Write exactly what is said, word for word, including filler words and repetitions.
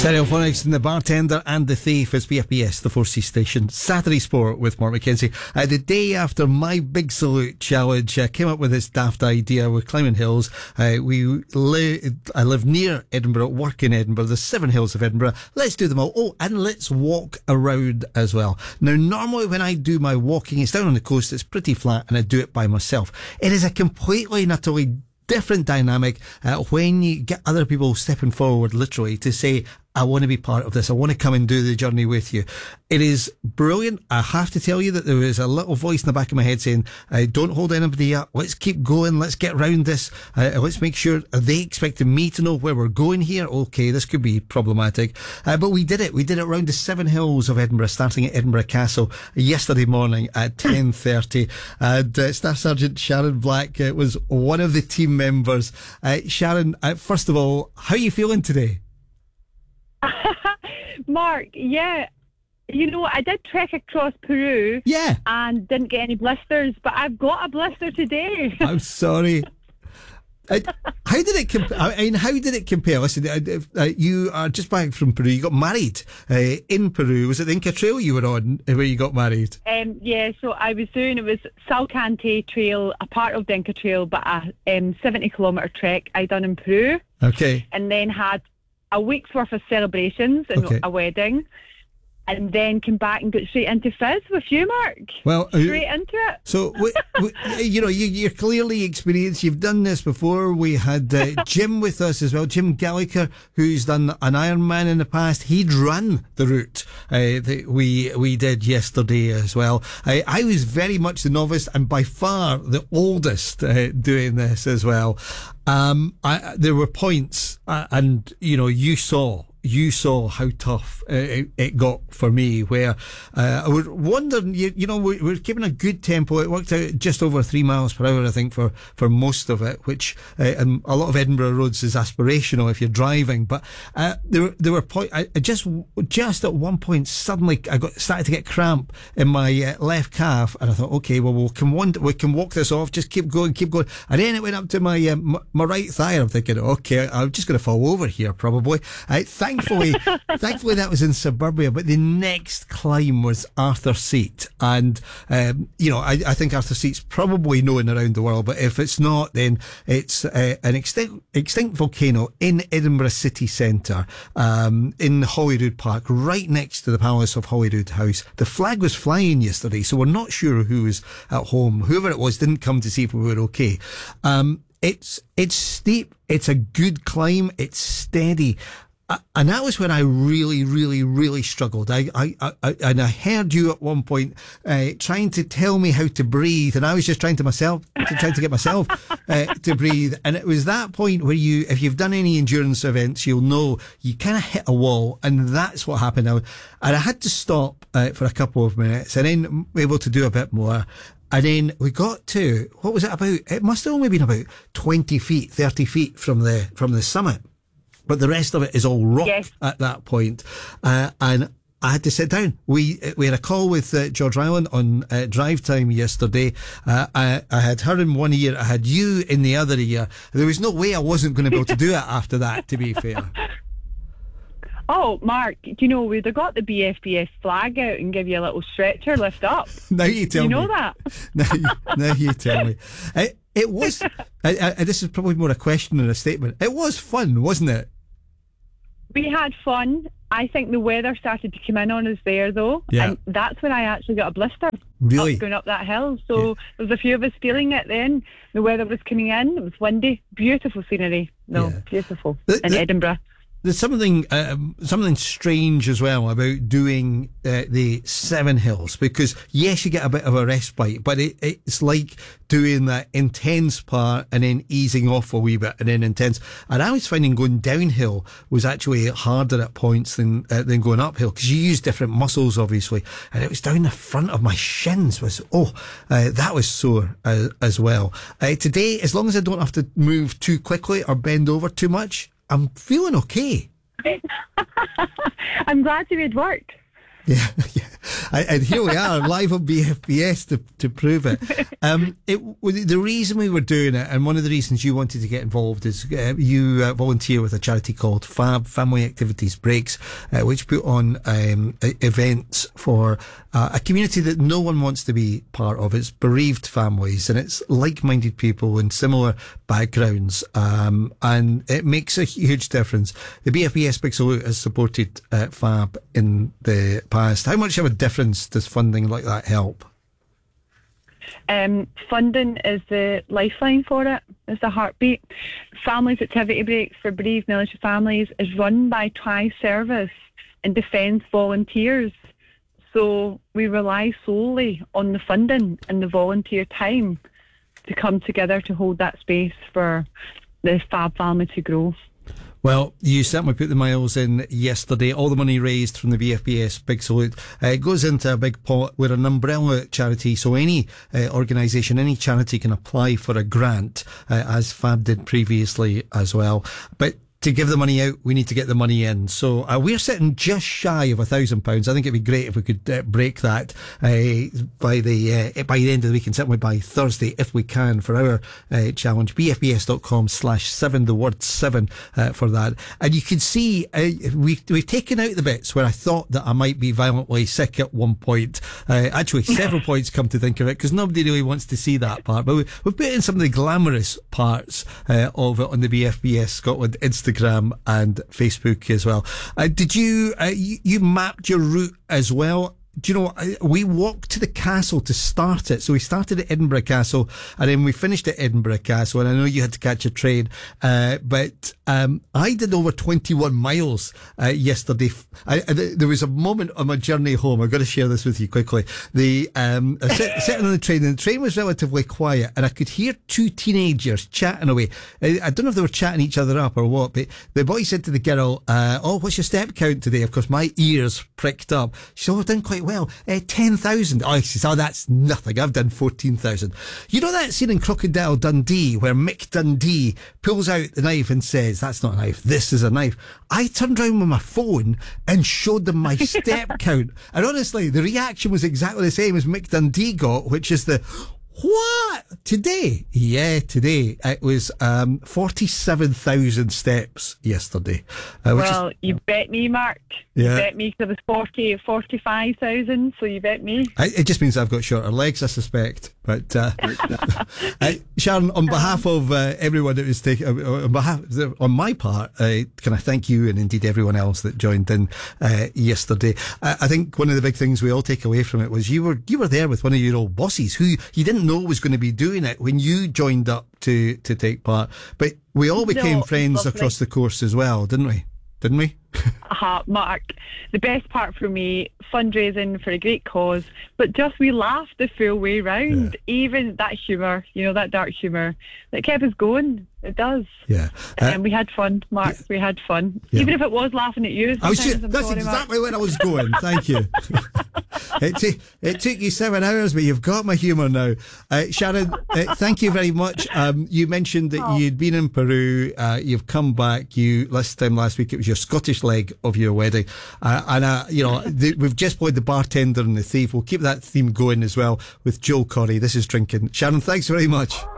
Stereophonics and The Bartender and The Thief is B F B S, the four C station. Saturday Sport with Mark McKenzie. Uh, the day after my Big Salute challenge, I uh, came up with this daft idea. We're climbing hills. Uh, we li- I live near Edinburgh, work in Edinburgh. There's seven hills of Edinburgh. Let's do them all. Oh, and let's walk around as well. Now, normally when I do my walking, it's down on the coast. It's pretty flat, and I do it by myself. It is a completely and utterly different dynamic uh, when you get other people stepping forward, literally, to say, I want to be part of this. I want to come and do the journey with you. It is brilliant. I have to tell you that there is a little voice in the back of my head saying, uh, don't hold anybody up. Let's keep going. Let's get round this. Uh, let's make sure, are they expecting me to know where we're going here? Okay, this could be problematic. Uh, but we did it. We did it around the seven hills of Edinburgh, starting at Edinburgh Castle yesterday morning at ten thirty. And uh, Staff Sergeant Sharon Black uh, was one of the team members. Uh, Sharon, uh, first of all, how are you feeling today? Mark, yeah, you know, I did trek across Peru, yeah, and didn't get any blisters, but I've got a blister today. I'm sorry. uh, how did it compare? I mean, how did it compare? Listen, uh, uh, you are just back from Peru. You got married uh, in Peru. Was it the Inca Trail you were on where you got married? Um, yeah, so I was doing, it was Salcante Trail, a part of the Inca Trail, but a um, seventy kilometre trek I done in Peru. Okay. And then had a week's worth of celebrations and okay. a wedding, and then came back and got straight into Fizz with you, Mark. Well, straight uh, into it. So, we, we, you know, you, you're clearly experienced. You've done this before. We had uh, Jim with us as well, Jim Gallagher, who's done an Ironman in the past. He'd run the route uh, that we we did yesterday as well. I, I was very much the novice and by far the oldest uh, doing this as well. Um, I, there were points, uh, and you know, you saw. You saw how tough uh, it, it got for me, where uh, I was wondering, you, you know, we, we're keeping a good tempo. It worked out just over three miles per hour, I think, for, for most of it, which uh, and a lot of Edinburgh roads is aspirational if you're driving. But uh, there, there were points, I, I just, just at one point, suddenly I got started to get cramp in my uh, left calf, and I thought, okay, well, we can one, we can walk this off, just keep going, keep going. And then it went up to my uh, my, my right thigh, and I'm thinking, okay, I'm just going to fall over here, probably. I thank Thankfully, thankfully that was in Suburbia, but the next climb was Arthur Seat, and um, you know, I, I think Arthur Seat's probably known around the world, but if it's not, then it's uh, an extinct, extinct volcano in Edinburgh city centre, um, in Holyrood Park, right next to the Palace of Holyrood House. The flag was flying yesterday, so we're not sure who was at home. Whoever it was didn't come to see if we were okay. Um, it's it's steep, it's a good climb, it's steady. And that was when I really, really, really struggled. I, I, I, and I heard you at one point uh, trying to tell me how to breathe, and I was just trying to myself, to trying to get myself uh, to breathe. And it was that point where you, if you've done any endurance events, you'll know you kind of hit a wall, and that's what happened. Now, and I had to stop uh, for a couple of minutes, and then able to do a bit more. And then we got to, what was it about? It must have only been about twenty feet, thirty feet from the from the summit. But the rest of it is all rock yes. at that point. Uh, and I had to sit down. We we had a call with uh, George Ryland on uh, drive time yesterday. Uh, I, I had her in one ear. I had you in the other ear. There was no way I wasn't going to be able to do it after that, to be fair. Oh, Mark, do you know, we'd have got the B F B S flag out and give you a little stretcher lift up. Now you tell you me. You know that? now, you, now you tell me. It, it was, I, I, this is probably more a question than a statement. It was fun, wasn't it? We had fun. I think the weather started to come in on us there, though. Yeah. And that's when I actually got a blister. Really? Up, going up that hill. So yeah. there was a few of us feeling it then. The weather was coming in. It was windy. Beautiful scenery. No, yeah. beautiful. The, in the, Edinburgh. There's something um, something strange as well about doing uh, the Seven Hills, because yes, you get a bit of a respite, but it, it's like doing that intense part and then easing off a wee bit and then intense. And I was finding going downhill was actually harder at points than uh, than going uphill, because you use different muscles, obviously. And it was down the front of my shins was oh uh, that was sore uh, as well. Uh, today, as long as I don't have to move too quickly or bend over too much, I'm feeling okay. I'm glad you made work. Yeah, yeah. and, and here we are, live on B F B S to, to prove it. Um, it. The reason we were doing it, and one of the reasons you wanted to get involved, is uh, you uh, volunteer with a charity called FAB, Family Activities Breaks, uh, which put on um, events for uh, a community that no one wants to be part of. It's bereaved families, and it's like-minded people in similar backgrounds, um, and it makes a huge difference. The B F B S Big Salute has supported uh, FAB in the past. How much of a difference does funding like that help? Um, funding is the lifeline for it. It's the heartbeat. Families Activity Breaks for bereaved military families is run by Tri-Service and Defence volunteers. So we rely solely on the funding and the volunteer time to come together to hold that space for the FAB family to grow. Well, you certainly put the miles in yesterday. All the money raised from the B F B S Big Salute uh, goes into a big pot. We're an umbrella charity, so any uh, organisation, any charity can apply for a grant, uh, as FAB did previously as well. But to give the money out, we need to get the money in. So uh, we're sitting just shy of a thousand pounds. I think it'd be great if we could uh, break that uh, by the uh, by the end of the week, and certainly by Thursday if we can, for our uh, challenge. B F B S dot com slash seven, the word seven uh, for that. And you can see uh, we we've taken out the bits where I thought that I might be violently sick at one point. Uh, actually, several points come to think of it, because nobody really wants to see that part. But we, we've put in some of the glamorous parts uh, of it on the B F B S Scotland Instagram and Facebook as well. Uh, did you, uh, you, you mapped your route as well? Do you know, we walked to the castle to start it. So we started at Edinburgh Castle, and then we finished at Edinburgh Castle, and I know you had to catch a train, uh, but um, I did over twenty-one miles uh, yesterday. I, I, there was a moment on my journey home, I've got to share this with you quickly. The um, I was sit, sitting on the train, and the train was relatively quiet, and I could hear two teenagers chatting away. I, I don't know if they were chatting each other up or what, but the boy said to the girl, uh, oh, what's your step count today? Of course, my ears pricked up. She said, oh, I've done quite well, uh, ten thousand. Oh, she says, oh, that's nothing. I've done fourteen thousand. You know that scene in Crocodile Dundee where Mick Dundee pulls out the knife and says, that's not a knife, this is a knife. I turned around with my phone and showed them my step count. And honestly, the reaction was exactly the same as Mick Dundee got, which is the, what? Today? Yeah, today. It was um, forty-seven thousand steps yesterday. Uh, which well, is, you bet me, Mark. Yeah. You bet me, because it was forty, forty-five thousand, so you bet me. I, it just means I've got shorter legs, I suspect. But uh, uh, Sharon, on behalf of uh, everyone that was taking, uh, on behalf, on my part, uh, can I thank you and indeed everyone else that joined in uh, yesterday. I, I think one of the big things we all take away from it was you were you were there with one of your old bosses who you didn't know was going to be doing it when you joined up to to take part. But we all became No, friends lovely. across the course as well, didn't we? Didn't we? Uh, Mark, the best part for me, fundraising for a great cause, but just we laughed the full way round. Yeah. Even that humour, you know, that dark humour, that kept us going. It does. Yeah. Uh, Uh, and we had fun, Mark. yeah. We had fun. Yeah. Even if it was laughing at you. I was sometimes, just, I'm that's sorry, exactly Mark. where I was going. Thank you. it, t- it took you seven hours, but you've got my humour now. Uh, Sharon, uh, thank you very much. Um, you mentioned that Oh. you'd been in Peru. Uh, you've come back. You last time last week it was your Scottish leg of your wedding, uh, and uh, you know the, we've just played the bartender and the thief. We'll keep that theme going as well with Joel Corry. This is Drinking. Sharon, thanks very much.